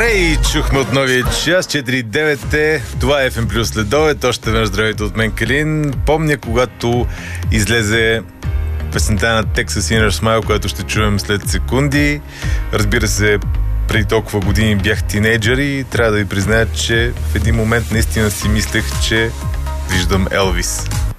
Рей, чухме от новия час, 4.9 е, това е FM Плюс следобед, още веднъж здравейте от мен, Калин. Помня, когато излезе песента на Texas Inner Smile, която ще чуем след секунди. Разбира се, преди толкова години бях тинейджър и трябва да ви призная, че в един момент наистина си мислех, че виждам Елвис.